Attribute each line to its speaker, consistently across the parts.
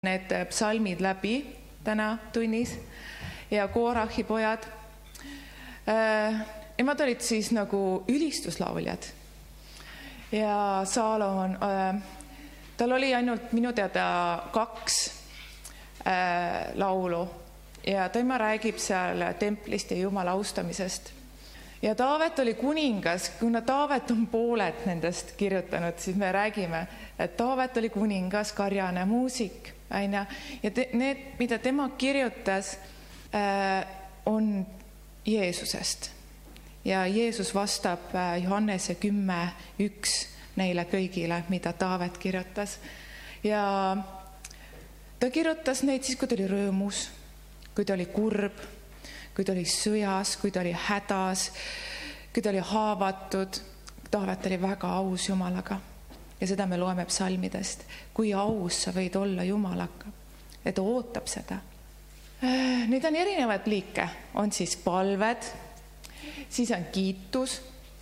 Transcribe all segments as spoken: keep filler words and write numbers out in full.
Speaker 1: need psalmid läbi täna tunnis ja Koorahi pojad. Nemad olid siis nagu ülistuslauljad. Ja Saalomon, tal oli ainult minu teada kaks laulu ja tema räägib seal templist ja Jumala austamisest. Ja Taavet oli kuningas, kuna Taavet on pooled nendest kirjutanud, siis me räägime, et Taavet oli kuningas, karjane muusik. Aina. Ja te, need, mida tema kirjutas, äh, on Jeesusest. Ja Jeesus vastab äh, Johannese kümme üks neile kõigile, mida Taavet kirjutas. Ja ta kirjutas neid siis, kui ta oli rõõmus, kui ta oli kurb, kui ta oli sõjas, kui ta oli hädas, kui ta oli haavatud. Taavet oli väga aus Jumalaga. Ja seda me loeme psalmidest, kui aus sa võid olla Jumalaga, et ootab seda. Need on erinevad liike, on siis palved, siis on kiitus.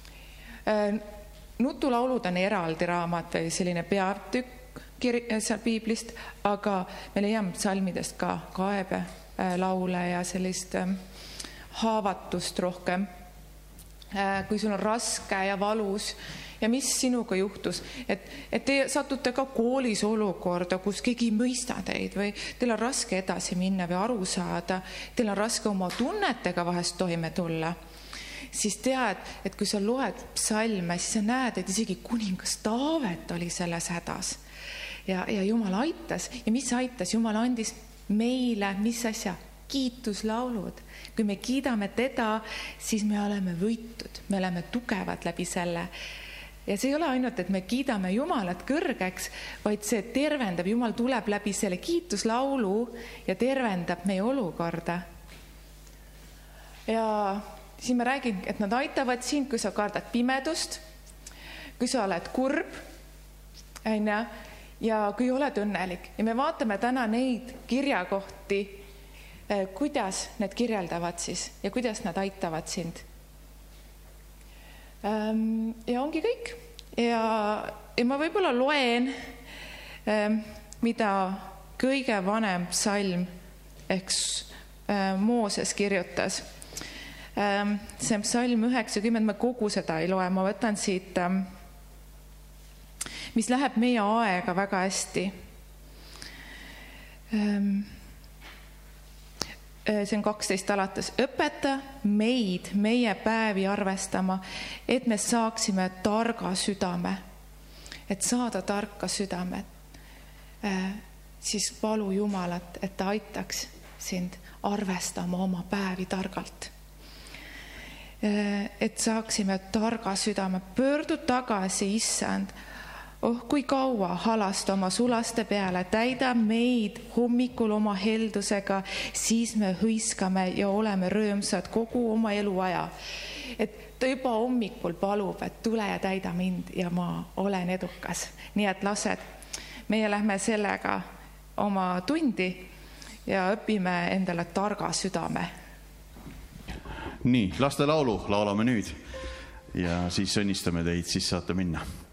Speaker 1: Nutulaulud on eraldi raamat või selline peatükk seal piiblist, aga me leiame psalmidest ka kaebe laule ja sellist haavatust rohkem. Kui sul on raske ja valus, ja mis sinuga juhtus, et, et te satute ka koolis olukorda, kus keegi ei mõista teid või teil on raske edasi minna või aru saada, teil on raske oma tunnetega vahest toime tulla, siis tead, et kui sa loed psalme, siis sa näed, et isegi kuningas Taavet oli selles hädas ja, ja Jumal aitas. Ja mis aitas? Jumal andis meile, mis asja? Kiituslaulud. Kui me kiidame teda, siis me oleme võitud, me oleme tugevad läbi selle. Ja see ei ole ainult, et me kiidame Jumalat kõrgeks, vaid see tervendab, Jumal tuleb läbi selle kiituslaulu ja tervendab meie olukorda. Ja siin ma räägin, et nad aitavad sind, kui sa kardad pimedust, kui sa oled kurb, ja kui oled õnnelik. Ja me vaatame täna neid kirjakohti, kuidas need kirjeldavad siis ja kuidas nad aitavad sind. Ja ongi kõik. Ja, ja ma võib-olla loen, mida kõige vanem psalm ehk Mooses kirjutas. See on psalm üheksakümmend, ma kogu seda ei loe, ma võtan siit, mis läheb meie aega väga hästi. See on kaksteist alates. Õpeta meid, meie päevi arvestama, et me saaksime targa südame. Et saada tarka südamet, siis palu Jumalat, et ta aitaks sind arvestama oma päevi targalt. Et saaksime targa südame. Pöördu tagasi, Issand. Oh, kui kaua halast oma sulaste peale, täida meid hommikul oma heldusega, siis me hõiskame ja oleme rõõmsad kogu oma eluaja. Et ta juba hommikul palub, et tule ja täida mind ja ma olen edukas. Nii et lased, meie lähme sellega oma tundi ja õpime endale targa südame.
Speaker 2: Nii, laste laulu laulame nüüd ja siis õnnistame teid, siis saate minna.